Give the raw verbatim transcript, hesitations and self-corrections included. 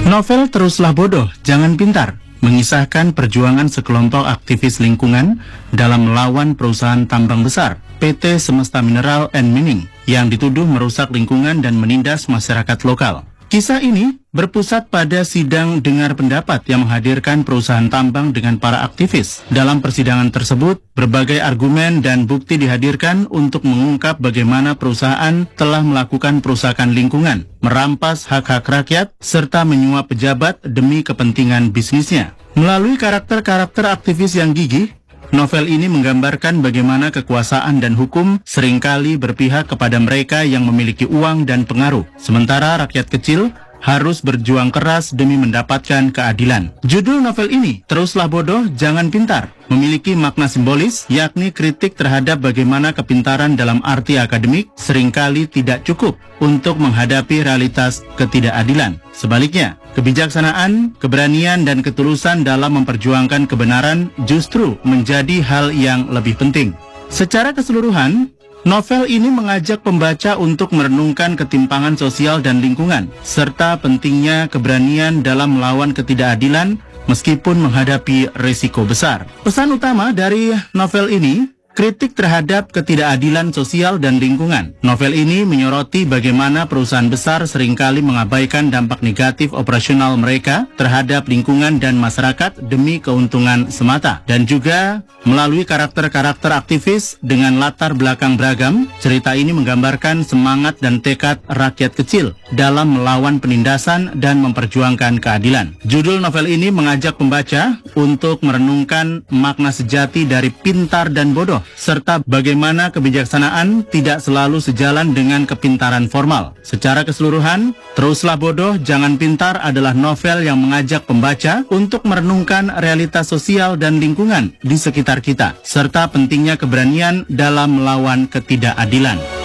Novel Teruslah Bodoh, Jangan Pintar mengisahkan perjuangan sekelompok aktivis lingkungan dalam melawan perusahaan tambang besar P T Semesta Mineral and Mining yang dituduh merusak lingkungan dan menindas masyarakat lokal. Kisah ini berpusat pada sidang dengar pendapat yang menghadirkan perusahaan tambang dengan para aktivis. Dalam persidangan tersebut, berbagai argumen dan bukti dihadirkan untuk mengungkap bagaimana perusahaan telah melakukan perusakan lingkungan, merampas hak-hak rakyat, serta menyuap pejabat demi kepentingan bisnisnya. Melalui karakter-karakter aktivis yang gigih, novel ini menggambarkan bagaimana kekuasaan dan hukum seringkali berpihak kepada mereka yang memiliki uang dan pengaruh, sementara rakyat kecil harus berjuang keras demi mendapatkan keadilan. Judul novel ini, Teruslah Bodoh, Jangan Pintar, memiliki makna simbolis, yakni kritik terhadap bagaimana kepintaran dalam arti akademik seringkali tidak cukup untuk menghadapi realitas ketidakadilan. Sebaliknya, kebijaksanaan, keberanian, dan ketulusan dalam memperjuangkan kebenaran justru menjadi hal yang lebih penting. Secara keseluruhan, novel ini mengajak pembaca untuk merenungkan ketimpangan sosial dan lingkungan, serta pentingnya keberanian dalam melawan ketidakadilan meskipun menghadapi risiko besar. Pesan utama dari novel ini, kritik terhadap ketidakadilan sosial dan lingkungan. Novel ini menyoroti bagaimana perusahaan besar seringkali mengabaikan dampak negatif operasional mereka terhadap lingkungan dan masyarakat demi keuntungan semata. Dan juga melalui karakter-karakter aktivis dengan latar belakang beragam, cerita ini menggambarkan semangat dan tekad rakyat kecil dalam melawan penindasan dan memperjuangkan keadilan. Judul novel ini mengajak pembaca untuk merenungkan makna sejati dari pintar dan bodoh, serta bagaimana kebijaksanaan tidak selalu sejalan dengan kepintaran formal. Secara keseluruhan, Teruslah Bodoh, Jangan Pintar adalah novel yang mengajak pembaca untuk merenungkan realitas sosial dan lingkungan di sekitar kita, serta pentingnya keberanian dalam melawan ketidakadilan.